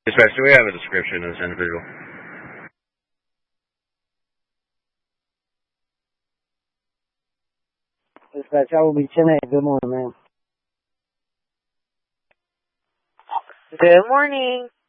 Dispatch, do we have a description of this individual? Dispatch, I will be 10-8. Good morning, ma'am. Good morning.